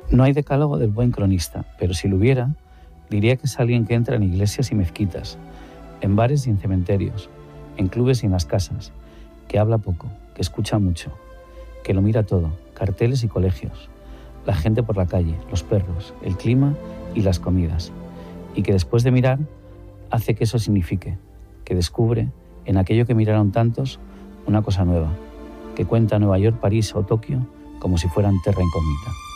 No hay decálogo del buen cronista, pero si lo hubiera, diría que es alguien que entra en iglesias y mezquitas, en bares y en cementerios, en clubes y en las casas, que habla poco, que escucha mucho, que lo mira todo, carteles y colegios, la gente por la calle, los perros, el clima y las comidas, y que después de mirar, hace que eso signifique, que descubre, en aquello que miraron tantos, una cosa nueva, que cuenta Nueva York, París o Tokio como si fueran terra incógnita.